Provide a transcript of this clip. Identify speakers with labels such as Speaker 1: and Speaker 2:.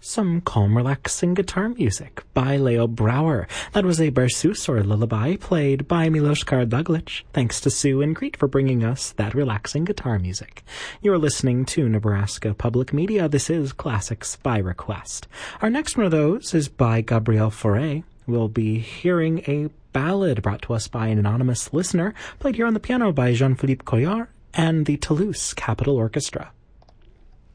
Speaker 1: some calm, relaxing guitar music by Leo Brouwer. That was a berceuse or lullaby played by Milos Karaduglic. Thanks to Sue and Crete for bringing us that relaxing guitar music. You're listening to Nebraska Public Media. This is Classics by Request. Our next one of those is by Gabriel Fauré. We'll be hearing a ballad brought to us by an anonymous listener, played here on the piano by Jean-Philippe Collard and the Toulouse Capitol Orchestra.